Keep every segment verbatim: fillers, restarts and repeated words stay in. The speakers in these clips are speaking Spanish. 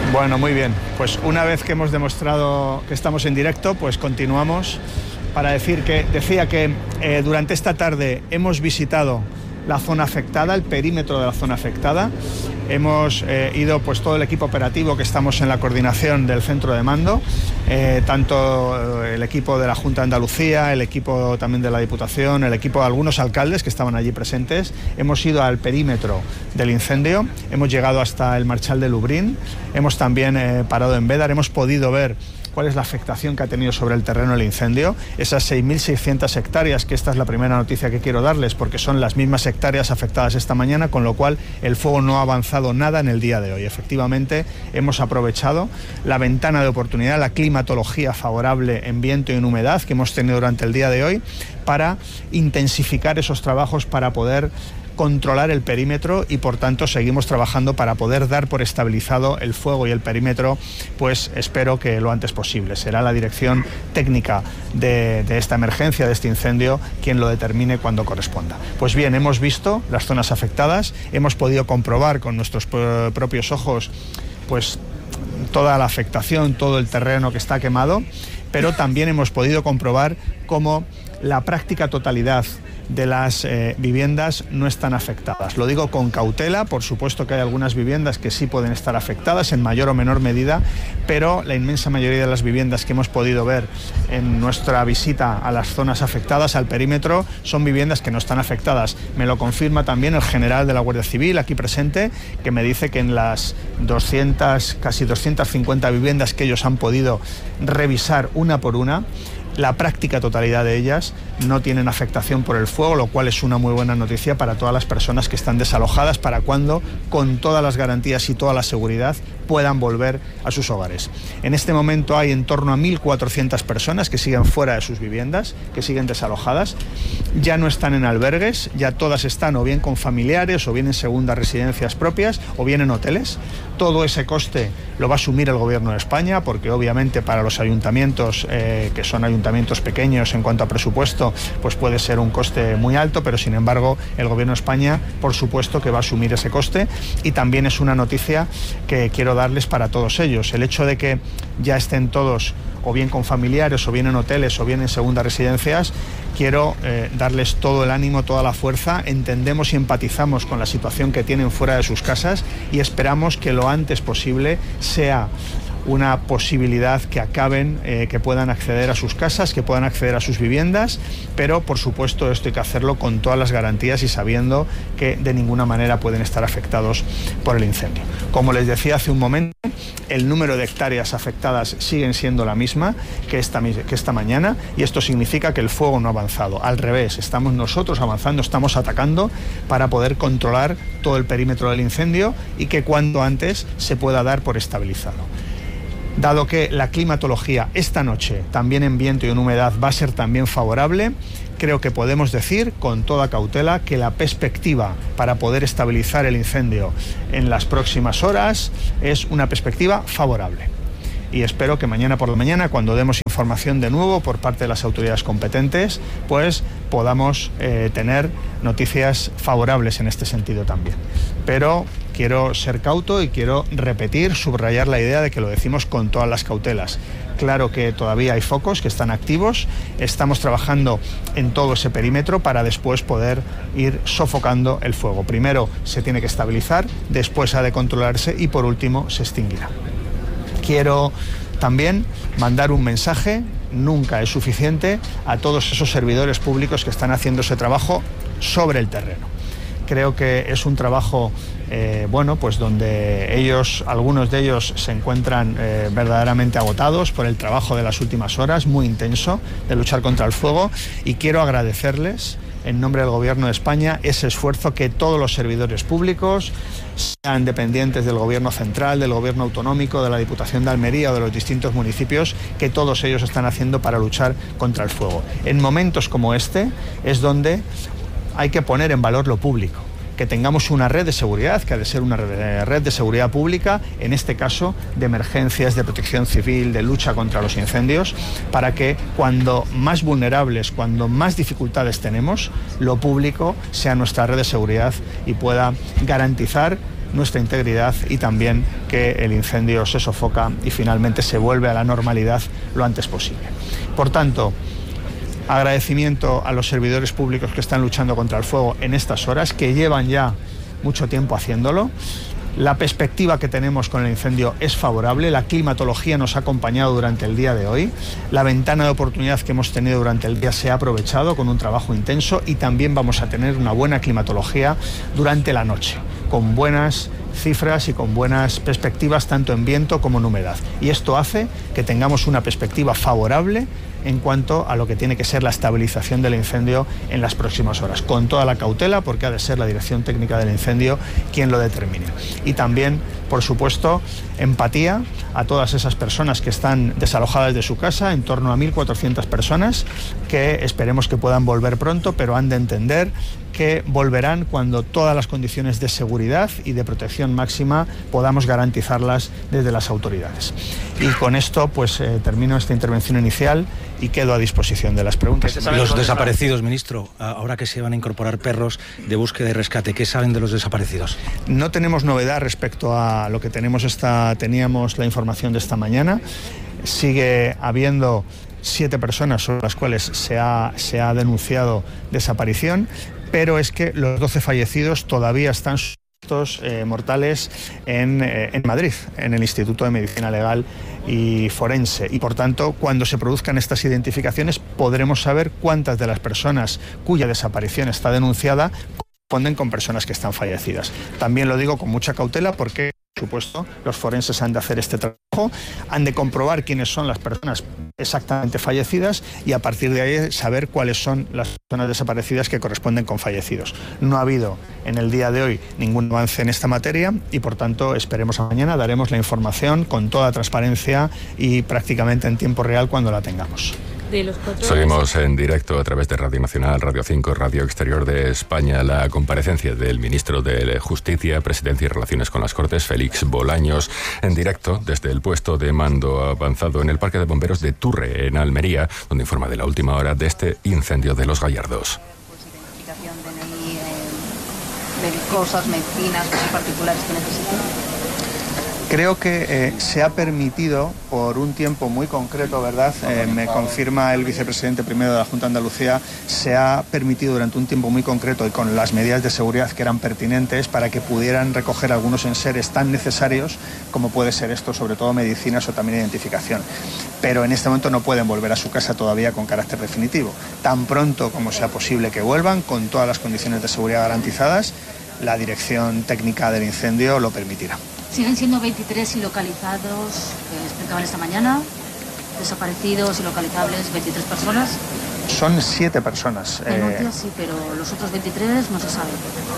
Bueno, muy bien. Pues una vez que hemos demostrado que estamos en directo, pues continuamos para decir que decía que eh, durante esta tarde hemos visitado la zona afectada, el perímetro de la zona afectada. Hemos eh, ido pues todo el equipo operativo que estamos en la coordinación del centro de mando, eh, tanto el equipo de la Junta de Andalucía, el equipo también de la Diputación, el equipo de algunos alcaldes que estaban allí presentes. Hemos ido al perímetro del incendio, hemos llegado hasta el Marchal de Lubrín, hemos también eh, parado en Bédar, hemos podido ver cuál es la afectación que ha tenido sobre el terreno el incendio, esas seis mil seiscientas hectáreas, que esta es la primera noticia que quiero darles, porque son las mismas hectáreas afectadas esta mañana, con lo cual el fuego no ha avanzado nada en el día de hoy. Efectivamente, hemos aprovechado la ventana de oportunidad, la climatología favorable en viento y en humedad que hemos tenido durante el día de hoy, para intensificar esos trabajos, para poder controlar el perímetro, y por tanto seguimos trabajando para poder dar por estabilizado el fuego y el perímetro, pues espero que lo antes posible. Será la dirección técnica de, de esta emergencia, de este incendio, quien lo determine cuando corresponda. Pues bien, hemos visto las zonas afectadas, hemos podido comprobar con nuestros propios ojos pues toda la afectación, todo el terreno que está quemado, pero también hemos podido comprobar cómo la práctica totalidad de las eh, viviendas no están afectadas. Lo digo con cautela, por supuesto que hay algunas viviendas que sí pueden estar afectadas en mayor o menor medida, pero la inmensa mayoría de las viviendas que hemos podido ver en nuestra visita a las zonas afectadas, al perímetro, son viviendas que no están afectadas. Me lo confirma también el general de la Guardia Civil aquí presente, que me dice que en las doscientas, casi doscientas cincuenta viviendas que ellos han podido revisar una por una, la práctica totalidad de ellas no tienen afectación por el fuego, lo cual es una muy buena noticia para todas las personas que están desalojadas, para cuando, con todas las garantías y toda la seguridad, puedan volver a sus hogares. En este momento hay en torno a mil cuatrocientas personas que siguen fuera de sus viviendas, que siguen desalojadas, ya no están en albergues, ya todas están o bien con familiares, o bien en segundas residencias propias, o bien en hoteles. Todo ese coste lo va a asumir el Gobierno de España, porque obviamente para los ayuntamientos, eh, que son ayuntamientos pequeños en cuanto a presupuesto, pues puede ser un coste muy alto, pero sin embargo el Gobierno de España, por supuesto que va a asumir ese coste. Y también es una noticia que quiero darles para todos ellos, el hecho de que ya estén todos o bien con familiares, o bien en hoteles, o bien en segundas residencias. Quiero eh, darles todo el ánimo, toda la fuerza. Entendemos y empatizamos con la situación que tienen fuera de sus casas, y esperamos que lo antes posible sea una posibilidad que acaben, eh, que puedan acceder a sus casas, que puedan acceder a sus viviendas, pero por supuesto esto hay que hacerlo con todas las garantías y sabiendo que de ninguna manera pueden estar afectados por el incendio. Como les decía hace un momento, el número de hectáreas afectadas siguen siendo la misma que esta, que esta mañana, y esto significa que el fuego no ha avanzado. Al revés, estamos nosotros avanzando, estamos atacando para poder controlar todo el perímetro del incendio y que cuanto antes se pueda dar por estabilizado. Dado que la climatología esta noche, también en viento y en humedad, va a ser también favorable, creo que podemos decir con toda cautela que la perspectiva para poder estabilizar el incendio en las próximas horas es una perspectiva favorable. Y espero que mañana por la mañana, cuando demos información de nuevo por parte de las autoridades competentes, pues podamos eh, tener noticias favorables en este sentido también. Pero quiero ser cauto y quiero repetir, subrayar la idea de que lo decimos con todas las cautelas. Claro que todavía hay focos que están activos, estamos trabajando en todo ese perímetro para después poder ir sofocando el fuego. Primero se tiene que estabilizar, después ha de controlarse y por último se extinguirá. Quiero también mandar un mensaje, nunca es suficiente, a todos esos servidores públicos que están haciendo ese trabajo sobre el terreno. Creo que es un trabajo, eh, bueno, pues donde ellos, algunos de ellos se encuentran eh, verdaderamente agotados por el trabajo de las últimas horas, muy intenso, de luchar contra el fuego, y quiero agradecerles en nombre del Gobierno de España ese esfuerzo que todos los servidores públicos, sean dependientes del Gobierno central, del Gobierno autonómico, de la Diputación de Almería o de los distintos municipios, que todos ellos están haciendo para luchar contra el fuego. En momentos como este es donde hay que poner en valor lo público, que tengamos una red de seguridad, que ha de ser una red de seguridad pública, en este caso de emergencias, de protección civil, de lucha contra los incendios, para que cuando más vulnerables, cuando más dificultades tenemos, lo público sea nuestra red de seguridad y pueda garantizar nuestra integridad y también que el incendio se sofoca y finalmente se vuelve a la normalidad lo antes posible. Por tanto, agradecimiento a los servidores públicos que están luchando contra el fuego en estas horas, que llevan ya mucho tiempo haciéndolo. La perspectiva que tenemos con el incendio es favorable, la climatología nos ha acompañado durante el día de hoy, la ventana de oportunidad que hemos tenido durante el día se ha aprovechado con un trabajo intenso y también vamos a tener una buena climatología durante la noche, con buenas cifras y con buenas perspectivas tanto en viento como en humedad. Y esto hace que tengamos una perspectiva favorable en cuanto a lo que tiene que ser la estabilización del incendio en las próximas horas, con toda la cautela, porque ha de ser la Dirección Técnica del Incendio quien lo determine. Y también, por supuesto, empatía a todas esas personas que están desalojadas de su casa, en torno a mil cuatrocientas personas, que esperemos que puedan volver pronto, pero han de entender que volverán cuando todas las condiciones de seguridad y de protección máxima podamos garantizarlas desde las autoridades. Y con esto pues eh, termino esta intervención inicial y quedo a disposición de las preguntas. Los desaparecidos, ministro, ahora que se van a incorporar perros de búsqueda y rescate, ¿qué saben de los desaparecidos? No tenemos novedad respecto a lo que tenemos esta, teníamos la información de esta mañana. Sigue habiendo siete personas sobre las cuales se ha, se ha denunciado desaparición, pero es que los doce fallecidos todavía están sujetos eh, mortales en, eh, en Madrid, en el Instituto de Medicina Legal y Forense. Y por tanto, cuando se produzcan estas identificaciones, podremos saber cuántas de las personas cuya desaparición está denunciada corresponden con personas que están fallecidas. También lo digo con mucha cautela porque, por supuesto, los forenses han de hacer este trabajo, han de comprobar quiénes son las personas exactamente fallecidas y a partir de ahí saber cuáles son las personas desaparecidas que corresponden con fallecidos. No ha habido en el día de hoy ningún avance en esta materia y por tanto esperemos a mañana, daremos la información con toda transparencia y prácticamente en tiempo real cuando la tengamos. De los cuatro... Seguimos en directo a través de Radio Nacional, Radio cinco, Radio Exterior de España, la comparecencia del ministro de Justicia, Presidencia y Relaciones con las Cortes, Félix Bolaños, en directo desde el puesto de mando avanzado en el Parque de Bomberos de Turre, en Almería, donde informa de la última hora de este incendio de Los Gallardos. Pues identificación, D N I, eh, de cosas, medicinas, cosas particulares que necesiten. Creo que eh, se ha permitido por un tiempo muy concreto, ¿verdad? Eh, me confirma el vicepresidente primero de la Junta de Andalucía, se ha permitido durante un tiempo muy concreto y con las medidas de seguridad que eran pertinentes para que pudieran recoger algunos enseres tan necesarios como puede ser esto, sobre todo medicinas o también identificación. Pero en este momento no pueden volver a su casa todavía con carácter definitivo. Tan pronto como sea posible que vuelvan, con todas las condiciones de seguridad garantizadas, la Dirección Técnica del Incendio lo permitirá. Siguen siendo veintitrés ilocalizados, que explicaban esta mañana, desaparecidos, ilocalizables, veintitrés personas. Son siete personas. Denuncias, eh... sí, pero los otros veintitrés no se sabe.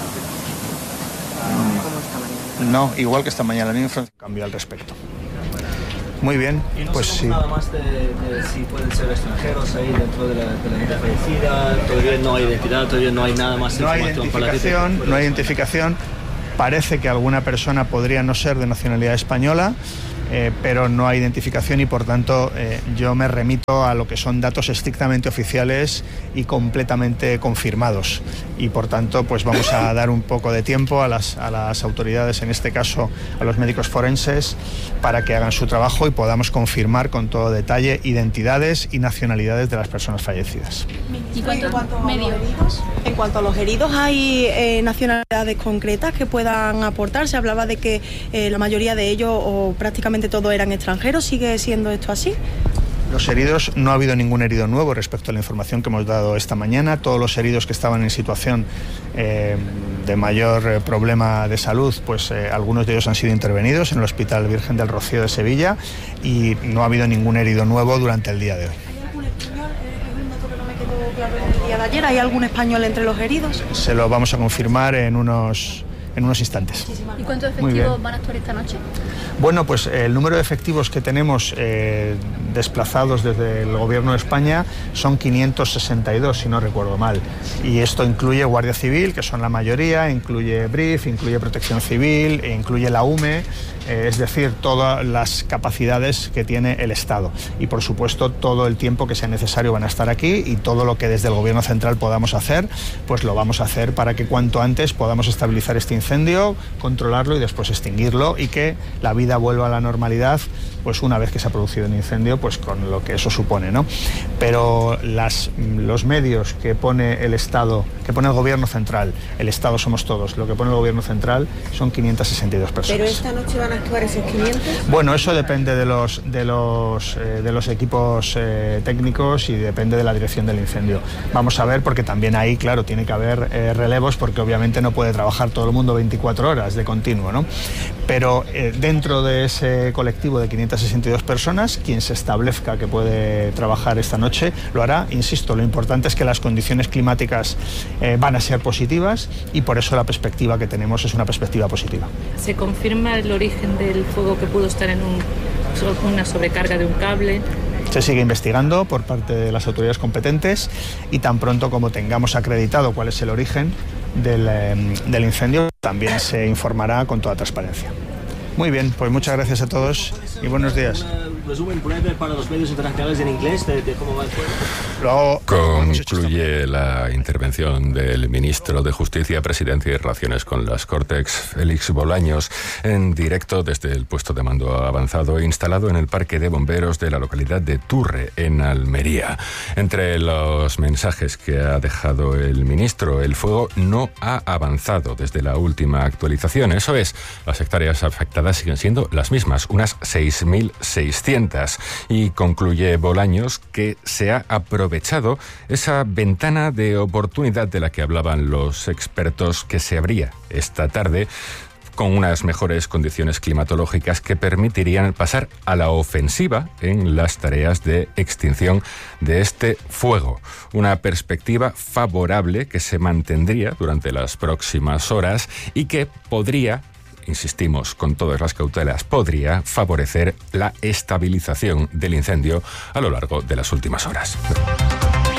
No, igual que esta mañana, la misma información cambió al respecto. Muy bien, y no pues sí. Nada más de, de si pueden ser extranjeros ahí dentro de la, de la gente fallecida, todavía no hay identidad, todavía no hay nada más. No hay identificación, no hay identificación. Parece que alguna persona podría no ser de nacionalidad española, eh, pero no hay identificación y por tanto eh, yo me remito a lo que son datos estrictamente oficiales y completamente confirmados. Y por tanto pues vamos a dar un poco de tiempo a las, a las autoridades, en este caso a los médicos forenses, para que hagan su trabajo y podamos confirmar con todo detalle identidades y nacionalidades de las personas fallecidas. ¿Y cuánto, en, cuanto a los heridos, en cuanto a los heridos, ¿hay eh, nacionalidades concretas que puedan aportar? Se hablaba de que eh, la mayoría de ellos o prácticamente todos eran extranjeros. ¿Sigue siendo esto así? Los heridos, no ha habido ningún herido nuevo respecto a la información que hemos dado esta mañana. Todos los heridos que estaban en situación eh, de mayor eh, problema de salud, pues eh, algunos de ellos han sido intervenidos en el Hospital Virgen del Rocío de Sevilla y no ha habido ningún herido nuevo durante el día de hoy. ¿Hay algún español? Es un dato que no me quedó claro en el día de ayer. ¿Hay algún español entre los heridos? Se lo vamos a confirmar en unos... en unos instantes. ¿Y cuántos efectivos van a actuar esta noche? Bueno, pues el número de efectivos que tenemos eh, desplazados desde el Gobierno de España son quinientos sesenta y dos, si no recuerdo mal. Y esto incluye Guardia Civil, que son la mayoría, incluye B R I F, incluye Protección Civil, e incluye la U M E, eh, es decir, todas las capacidades que tiene el Estado. Y por supuesto, todo el tiempo que sea necesario van a estar aquí y todo lo que desde el Gobierno Central podamos hacer, pues lo vamos a hacer para que cuanto antes podamos estabilizar este incendio, controlarlo y después extinguirlo, y que la vida vuelva a la normalidad pues una vez que se ha producido un incendio, pues con lo que eso supone, ¿no? Pero las, los medios que pone el Estado, que pone el Gobierno central, el Estado somos todos, lo que pone el Gobierno central son quinientas sesenta y dos personas. ¿Pero esta noche van a actuar esos quinientos? Bueno, eso depende de los, de los, eh, de los equipos eh, técnicos y depende de la dirección del incendio. Vamos a ver, porque también ahí, claro, tiene que haber eh, relevos, porque obviamente no puede trabajar todo el mundo veinticuatro horas de continuo, ¿no? Pero eh, dentro de ese colectivo de quinientas sesenta y dos personas, quien se establezca que puede trabajar esta noche lo hará. Insisto, lo importante es que las condiciones climáticas eh, van a ser positivas, y por eso la perspectiva que tenemos es una perspectiva positiva. ¿Se confirma el origen del fuego, que pudo estar en un, una sobrecarga de un cable? Se sigue investigando por parte de las autoridades competentes, y tan pronto como tengamos acreditado cuál es el origen del, eh, del incendio, también se informará con toda transparencia. Muy bien, pues muchas gracias a todos y buenos días. Un resumen breve para los medios internacionales en inglés de, de cómo va el fuego. Lo hago, Concluye la intervención del ministro de Justicia, Presidencia y Relaciones con las Cortes, Félix Bolaños, en directo desde el puesto de mando avanzado instalado en el Parque de Bomberos de la localidad de Turre, en Almería. Entre los mensajes que ha dejado el ministro, el fuego no ha avanzado desde la última actualización. Eso es, las hectáreas afectadas siguen siendo las mismas, unas seis mil seiscientas. Y concluye Bolaños que se ha aprovechado esa ventana de oportunidad de la que hablaban los expertos, que se abría esta tarde con unas mejores condiciones climatológicas que permitirían pasar a la ofensiva en las tareas de extinción de este fuego. Una perspectiva favorable que se mantendría durante las próximas horas y que podría, insistimos con todas las cautelas, podría favorecer la estabilización del incendio a lo largo de las últimas horas.